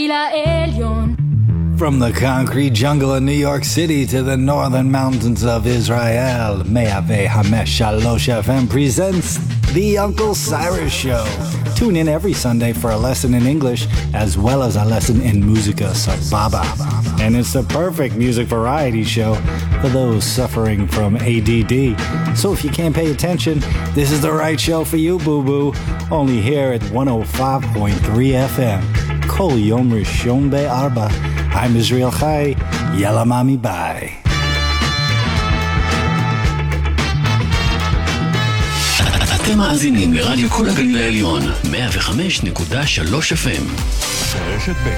From the concrete jungle of New York City to the northern mountains of Israel, Me'aveh Hamesh Shalosh FM presents The Uncle Cyrus Show. Tune in every Sunday for a lesson in English as well as a lesson in Musica Sababa. And it's the perfect music variety show for those suffering from ADD. So if you can't pay attention, this is the right show for you, boo-boo. Only here at 105.3 FM. Kol Yom Rishon Be'arba. I'm Israel Chai. Yalla Mami Bye. אתם מאזינים לרדיו כל הגליל העליון, 105.3 FM. רשת ב'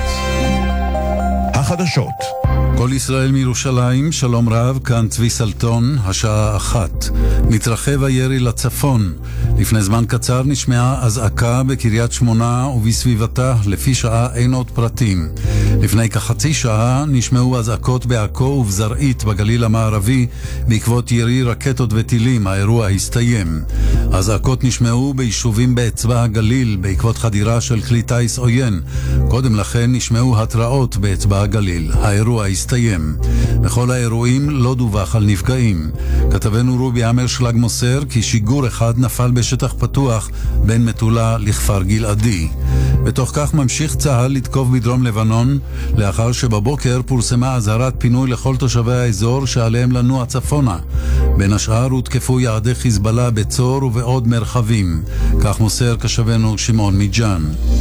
החדשות. כל ישראל מירושלים, שלום רב, כאן צבי סלטון, השעה 1. מתרחב הירי לצפון. לפני זמן קצר נשמעה אזעקה בקריית שמונה ובסביבתה, לפי שעה אין עוד פרטים. לפני כחצי שעה נשמעו אזעקות בעכו ובזרעית בגליל המערבי בעקבות ירי רקטות וטילים. האירוע הסתיים. אזעקות נשמעו ביישובים באצבע הגליל בעקבות חדירה של כלי טיס עוין. קודם לכן נשמעו התראות באצבע הגליל. האירוע הסתיים. בכל האירועים לא דווח על נפגעים. כתבנו רובי אמרשלג מוסר כי שיגור אחד נפל בשטח פתוח בין מטולה לכפר גלעדי. בתוך כך ממשיך צהל לתקוף בדרום לבנון, לאחר שבבוקר פורסמה אזהרת פינוי לכל תושבי האזור שעליהם לנוע צפונה. בין השאר הותקפו יעדי חיזבאללה בצור ובעוד מרחבים. כך מוסר כתבנו שמעון מיג'אן.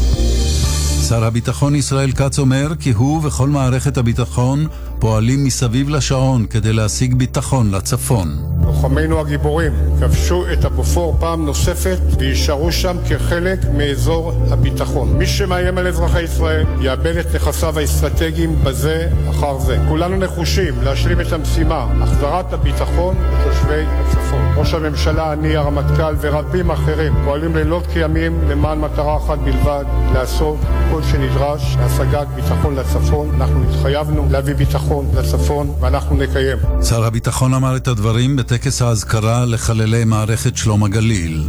שר הביטחון ישראל כץ אומר כי הוא וכל מערכת הביטחון פועלים מסביב לשעון כדי להשיג ביטחון לצפון. לוחמינו הגיבורים כבשו את הבופור פעם נוספת וישארו שם כחלק מאזור הביטחון. מי שמאיים על אזרחי ישראל יאבד את נכסיו האסטרטגיים בזה אחר זה. כולנו נחושים להשלים את המשימה, החזרת הביטחון לתושבי הצפון. ראש הממשלה, אני, הרמטכ"ל ורבים אחרים פועלים לילות כימים למען מטרה אחת בלבד, לעשות כל שנדרש להשגת ביטחון לצפון. אנחנו התחייבנו להביא ביטחון לצפון ואנחנו נקיים. שר הביטחון אמר את הדברים בטקס ההזכרה לחללי מערכת שלום הגליל.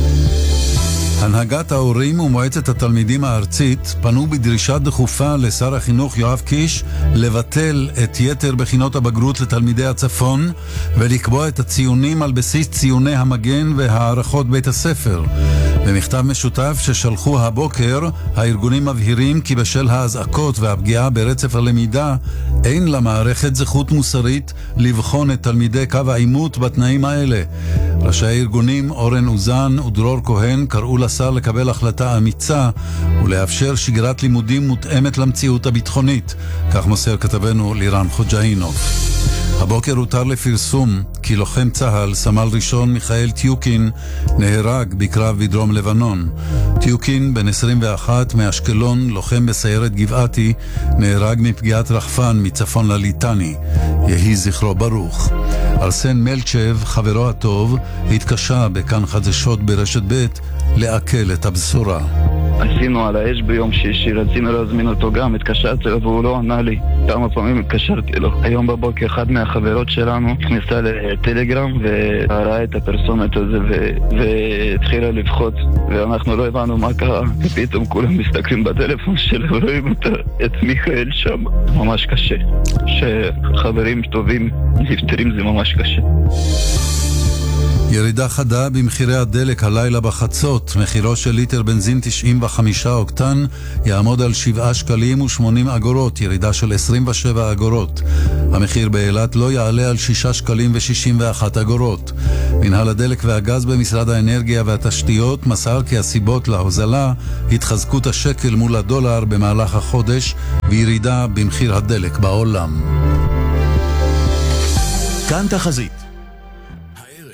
הנהגת ההורים ומועצת התלמידים הארצית פנו בדרישה דחופה לשר החינוך יואב קיש לבטל את יתר בחינות הבגרות לתלמידי הצפון ולקבוע את הציונים על בסיס ציוני המגן והערכות בית הספר. במכתב משותף ששלחו הבוקר, הארגונים מבהירים כי בשל האזעקות והפגיעה ברצף הלמידה, אין למערכת זכות מוסרית לבחון את תלמידי קו העימות בתנאים האלה. ראשי הארגונים אורן אוזן ודרור כהן קראו לשר לקבל החלטה אמיצה ולאפשר שגרת לימודים מותאמת למציאות הביטחונית. כך מוסר כתבנו לירן חוג'אינוב. הבוקר הותר לפרסום כי לוחם צהל, סמל ראשון מיכאל טיוקין, נהרג בקרב בדרום לבנון. טיוקין, בן 21 מאשקלון, לוחם בסיירת גבעתי, נהרג מפגיעת רחפן מצפון לליטני. יהי זכרו ברוך. ארסן מלצ'ב, חברו הטוב, התקשה בכאן חדשות ברשת ב' לעכל את הבשורה. עשינו על האש ביום שישי, רצינו להזמין אותו גם, התקשרתי לו והוא לא ענה לי. כמה פעמים התקשרתי לו. היום בבוקר אחד מהחברות שלנו נכנסה לטלגרם וראה את הפרסומת הזה והתחילה לבחוץ, ואנחנו לא הבנו מה קרה. פתאום כולם מסתכלים בטלפון שלו ורואים את מיכאל שם. ממש קשה. שחברים טובים נפטרים זה ממש קשה. ירידה חדה במחירי הדלק הלילה בחצות. מחירו של ליטר בנזין 95 אוקטן יעמוד על 7 שקלים ו80 אגורות, ירידה של 27 אגורות. המחיר באילת לא יעלה על 6 שקלים ו61 אגורות. מנהל הדלק והגז במשרד האנרגיה והתשתיות מסר כי הסיבות להוזלה התחזקות השקל מול הדולר במהלך החודש וירידה במחיר הדלק בעולם. כאן תחזית